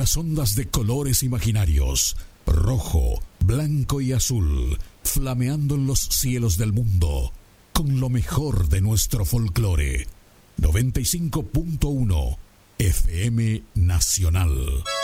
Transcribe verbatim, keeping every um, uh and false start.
las ondas de colores imaginarios, rojo, blanco y azul, flameando en los cielos del mundo, con lo mejor de nuestro folclore. noventa y cinco punto uno F M Nacional.